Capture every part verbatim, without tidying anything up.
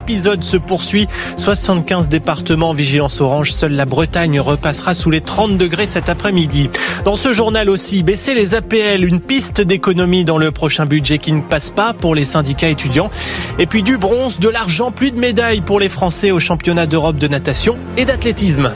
l'épisode se poursuit. soixante-quinze départements en vigilance orange. Seule la Bretagne repassera sous les trente degrés cet après-midi. Dans ce journal aussi, baisser les A P L, une piste d'économie dans le prochain budget qui ne passe pas pour les syndicats étudiants. Et puis du bronze, de l'argent, plus de médailles pour les Français au championnat d'Europe de natation et d'athlétisme.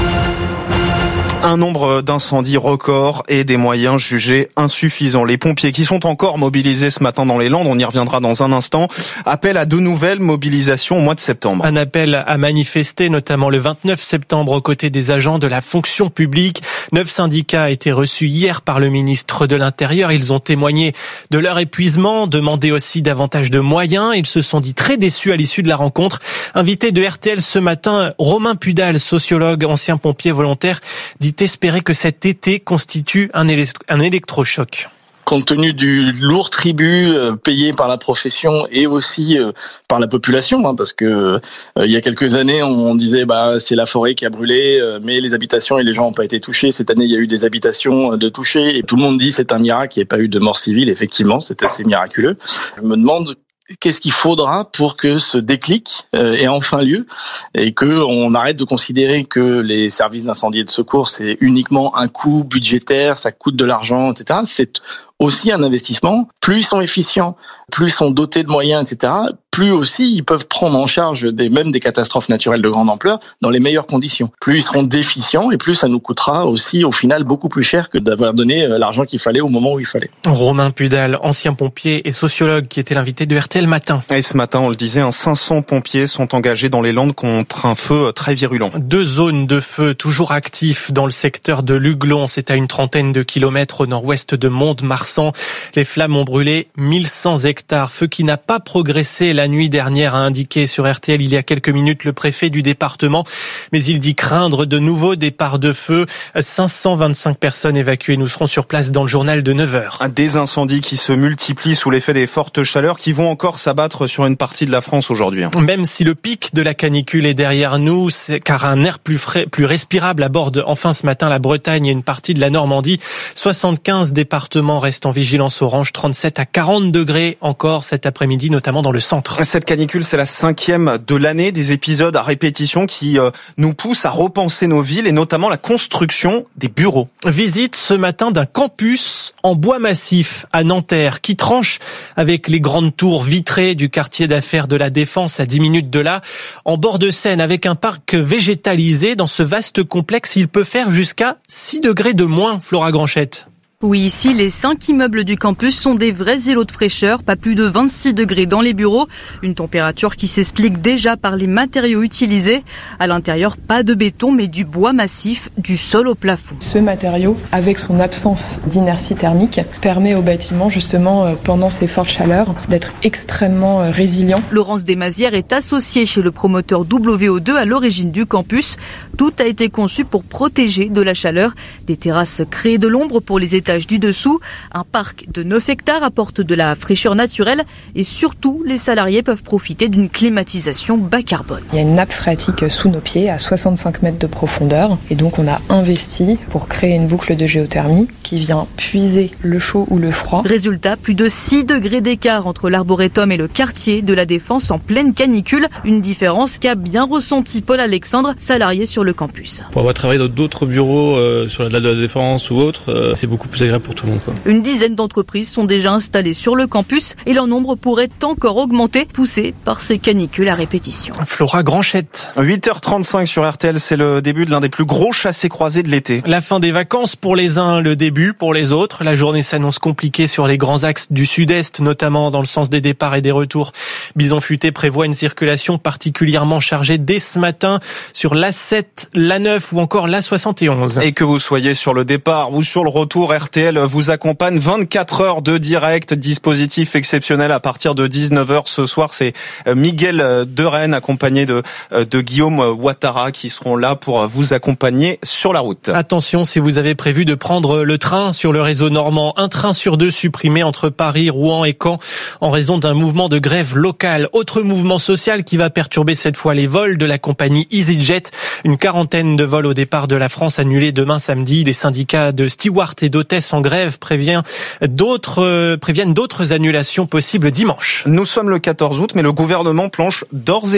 Un nombre d'incendies record et des moyens jugés insuffisants. Les pompiers qui sont encore mobilisés ce matin dans les Landes, on y reviendra dans un instant, appellent à de nouvelles mobilisations au mois de septembre. Un appel à manifester, notamment le vingt-neuf septembre, aux côtés des agents de la fonction publique. Neuf syndicats étaient reçus hier par le ministre de l'Intérieur. Ils ont témoigné de leur épuisement, demandé aussi davantage de moyens. Ils se sont dit très déçus à l'issue de la rencontre. Invité de R T L ce matin, Romain Pudal, sociologue, ancien pompier volontaire, dit espérer que cet été constitue un, éle- un électrochoc. Compte tenu du lourd tribut payé par la profession et aussi par la population, hein, parce que euh, il y a quelques années on disait bah c'est la forêt qui a brûlé, mais les habitations et les gens n'ont pas été touchés. Cette année il y a eu des habitations de touchés et tout le monde dit c'est un miracle, il n'y a pas eu de mort civile. Effectivement, c'est assez miraculeux. Je me demande qu'est-ce qu'il faudra pour que ce déclic ait enfin lieu et que on arrête de considérer que les services d'incendie et de secours c'est uniquement un coût budgétaire, ça coûte de l'argent, et cetera. C'est aussi un investissement. Plus ils sont efficients, plus ils sont dotés de moyens, et cetera, plus aussi ils peuvent prendre en charge des, même des catastrophes naturelles de grande ampleur dans les meilleures conditions. Plus ils seront déficients et plus ça nous coûtera aussi au final beaucoup plus cher que d'avoir donné l'argent qu'il fallait au moment où il fallait. Romain Pudal, ancien pompier et sociologue qui était l'invité de R T L Matin. Et ce matin, on le disait, cinq cents pompiers sont engagés dans les Landes contre un feu très virulent. Deux zones de feu toujours actifs dans le secteur de Luglon. C'est à une trentaine de kilomètres au nord-ouest de Mont-de-Marsan. Les flammes ont brûlé mille cent hectares. Feu qui n'a pas progressé la nuit dernière, a indiqué sur R T L il y a quelques minutes le préfet du département. Mais il dit craindre de nouveaux départs de feu. cinq cent vingt-cinq personnes évacuées. Nous serons sur place dans le journal de neuf heures. Des incendies qui se multiplient sous l'effet des fortes chaleurs qui vont encore s'abattre sur une partie de la France aujourd'hui. Même si le pic de la canicule est derrière nous, c'est car un air plus frais, plus respirable aborde enfin ce matin la Bretagne et une partie de la Normandie. soixante-quinze départements restent en vigilance orange, trente-sept à quarante degrés encore cet après-midi, notamment dans le centre. Cette canicule, c'est la cinquième de l'année, des épisodes à répétition qui euh, nous poussent à repenser nos villes et notamment la construction des bureaux. Visite ce matin d'un campus en bois massif à Nanterre qui tranche avec les grandes tours vitrées du quartier d'affaires de la Défense à dix minutes de là. En bord de Seine, avec un parc végétalisé, dans ce vaste complexe, il peut faire jusqu'à six degrés de moins, Flora Granchette. Oui, ici, les cinq immeubles du campus sont des vrais îlots de fraîcheur, pas plus de vingt-six degrés dans les bureaux. Une température qui s'explique déjà par les matériaux utilisés. À l'intérieur, pas de béton, mais du bois massif, du sol au plafond. Ce matériau, avec son absence d'inertie thermique, permet au bâtiment, justement, pendant ces fortes chaleurs, d'être extrêmement résilient. Laurence Desmazières est associée chez le promoteur W O deux à l'origine du campus. Tout a été conçu pour protéger de la chaleur. Des terrasses créent de l'ombre pour les étages du dessous. Un parc de neuf hectares apporte de la fraîcheur naturelle et surtout, les salariés peuvent profiter d'une climatisation bas carbone. Il y a une nappe phréatique sous nos pieds à soixante-cinq mètres de profondeur et donc on a investi pour créer une boucle de géothermie qui vient puiser le chaud ou le froid. Résultat, plus de six degrés d'écart entre l'arboretum et le quartier de la Défense en pleine canicule. Une différence qu'a bien ressenti Paul Alexandre, salarié sur le campus. Pour avoir travaillé dans d'autres bureaux euh, sur la dalle de la Défense ou autre, euh, c'est beaucoup plus agréable pour tout le monde, quoi. Une dizaine d'entreprises sont déjà installées sur le campus et leur nombre pourrait encore augmenter, poussé par ces canicules à répétition. Flora Granchette. huit heures trente-cinq sur R T L, c'est le début de l'un des plus gros chassés-croisés de l'été. La fin des vacances pour les uns, le début pour les autres. La journée s'annonce compliquée sur les grands axes du sud-est, notamment dans le sens des départs et des retours. Bison Futé prévoit une circulation particulièrement chargée dès ce matin sur l'A sept, l'A neuf ou encore l'A soixante et onze. Et que vous soyez sur le départ ou sur le retour, R T L vous accompagne. vingt-quatre heures de direct, dispositif exceptionnel à partir de dix-neuf heures ce soir. C'est Miguel de Rennes accompagné de, de Guillaume Ouattara qui seront là pour vous accompagner sur la route. Attention si vous avez prévu de prendre le train sur le réseau normand. Un train sur deux supprimé entre Paris, Rouen et Caen en raison d'un mouvement de grève local. Autre mouvement social qui va perturber cette fois les vols de la compagnie EasyJet. Une quarantaine de vols au départ de la France annulés demain samedi. Les syndicats de stewards et d'hôtesses en grève prévient d'autres, euh, préviennent d'autres annulations possibles dimanche. Nous sommes le quatorze août, mais le gouvernement planche d'ores et